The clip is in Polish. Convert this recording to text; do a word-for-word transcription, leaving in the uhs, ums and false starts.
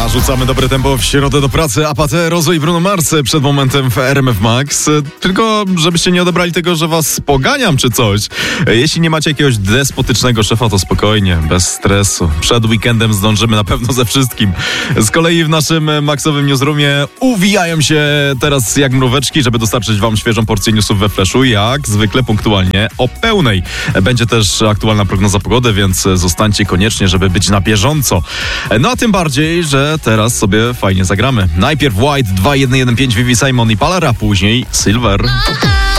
Narzucamy dobre tempo w środę do pracy. Apatę, Rozo i Bruno Mars przed momentem w R M F Max. Tylko żebyście nie odebrali tego, że was poganiam czy coś. Jeśli nie macie jakiegoś despotycznego szefa, to spokojnie, bez stresu. Przed weekendem zdążymy na pewno ze wszystkim. Z kolei w naszym Maxowym Newsroomie uwijają się teraz jak mróweczki, żeby dostarczyć wam świeżą porcję newsów we flashu, jak zwykle punktualnie o pełnej. Będzie też aktualna prognoza pogody, więc zostańcie koniecznie, żeby być na bieżąco. No a tym bardziej, że teraz sobie fajnie zagramy. Najpierw White dwa jeden jeden pięć Vivi Simon i Palara, a później Silver.